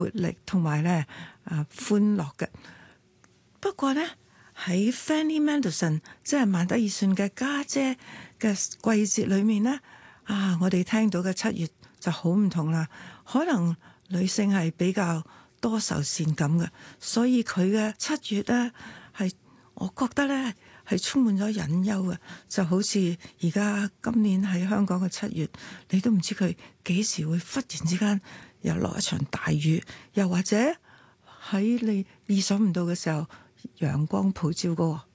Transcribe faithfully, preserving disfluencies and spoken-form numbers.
活力同埋咧啊歡樂嘅。不過咧喺 Fanny Mendelssohn 即係曼德爾遜嘅家姐嘅季節裏面咧，啊我哋聽到嘅七月就好唔同啦。可能女性係比較多愁善感嘅，所以佢嘅七月咧係我覺得咧係充滿咗隱憂嘅，就好似而家今年喺香港嘅七月，你都唔知佢幾時會忽然之間又落一場大雨，又或者喺你意想唔到嘅時候陽光普照嘅。